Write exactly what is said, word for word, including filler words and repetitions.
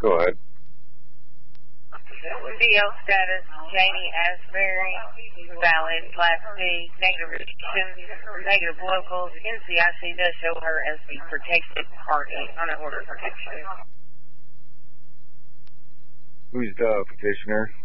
Go ahead. D L status, Janie Asbury, valid, class C, negative restrictions, negative locals. N C I C does show her as the protected party on an order of protection. Who's the petitioner?